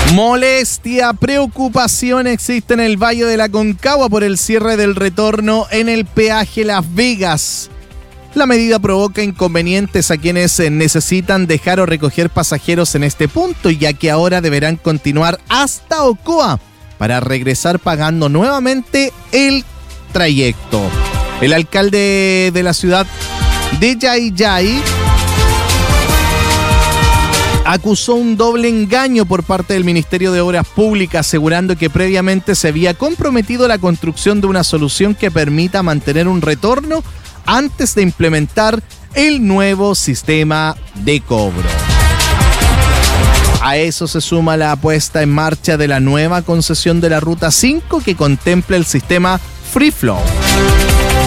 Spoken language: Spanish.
Molestia, preocupación existe en el Valle de la Aconcagua por el cierre del retorno en el peaje Las Vegas. La medida provoca inconvenientes a quienes necesitan dejar o recoger pasajeros en este punto, ya que ahora deberán continuar hasta Ocoa para regresar pagando nuevamente el trayecto. El alcalde de la ciudad de Yayay acusó un doble engaño por parte del Ministerio de Obras Públicas, asegurando que previamente se había comprometido la construcción de una solución que permita mantener un retorno antes de implementar el nuevo sistema de cobro. A eso se suma la puesta en marcha de la nueva concesión de la Ruta 5 que contempla el sistema Free Flow.